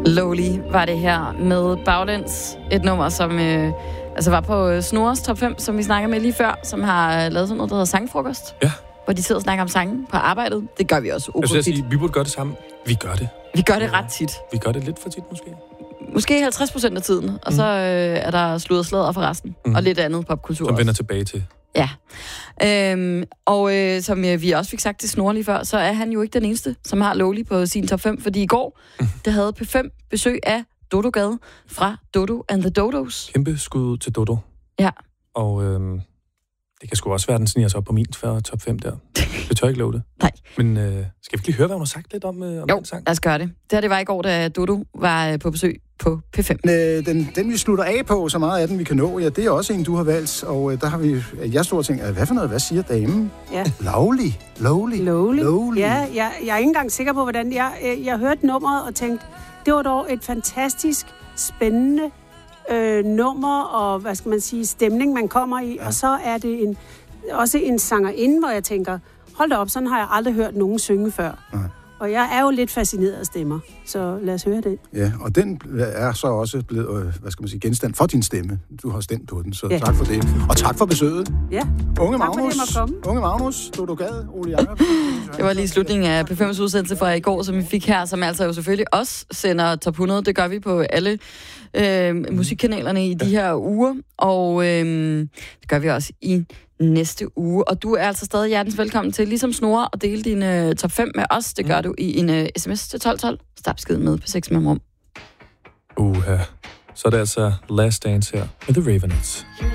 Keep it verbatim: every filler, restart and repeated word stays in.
Lowly var det her med Baglæns. Et nummer, som øh, altså var på Snores top fem, som vi snakkede med lige før, som har lavet sådan noget, der hedder Sangfrokost. Ja. Hvor de sidder og snakker om sange på arbejdet. Det gør vi også Jeg synes, sige, vi burde gøre det samme. Vi gør det. Vi gør det ret tit. Vi gør det lidt for tit, måske. Måske halvtreds procent af tiden. Og mm. så øh, er der sludder sladder for resten. Mm. Og lidt andet popkultur som også. vender tilbage til. Ja. Øhm, og øh, som øh, vi også fik sagt til Snore lige før, så er han jo ikke den eneste, som har Lowly på sin top fem. Fordi i går, mm. der havde P fem besøg af Dodo Gade fra Dodo and the Dodos. Kæmpe skud til Dodo. Ja. Og øhm, det kan sgu også være, den sniger sig op på min top fem der. Det tør jeg ikke love det. Nej. Men øh, skal vi lige høre, hvad hun har sagt lidt om, øh, om jo, den sang? lad os gøre det. Det her, det var i går, da Dodo var øh, på besøg på P fem. Øh, den, den, vi slutter af på, så meget af den, vi kan nå, ja, det er også en, du har valgt. Og øh, der har vi, jeg står og tænker, hvad for noget, hvad siger damen? Ja. Lovely. Lovely. Lovely. Lovely. Ja, jeg, jeg er ikke engang sikker på, hvordan jeg... Jeg, jeg hørte nummeret og tænkte, det var dog et fantastisk, spændende øh, nummer, og hvad skal man sige, stemning, man kommer i. Ja. Og så er det en, også en sangerinde, hvor jeg tænker, hold da op, sådan har jeg aldrig hørt nogen synge før. Nej. Og jeg er jo lidt fascineret af stemmer, så lad os høre den. Ja, og den er så også blevet, hvad skal man sige, genstand for din stemme. Du har stemt på den, så ja. Tak for det. Og tak for besøget. Ja, Unge tak Magnus, for det, Unge Magnus, Dodo Gade, Ole Jacob. Det var lige slutningen af P fem's udsendelse fra i går, som vi fik her, som altså jo selvfølgelig også sender top hundrede. Det gør vi på alle øh, musikkanalerne i de her uger, og øh, det gør vi også i næste uge. Og du er altså stadig hjertens velkommen til, ligesom Snore, at dele din uh, top fem med os. Det gør mm. du i en uh, sms til tolv tolv. Start beskeden med på seks mellemrum. Uha. Så er det altså Last Dance her med The Ravenettes.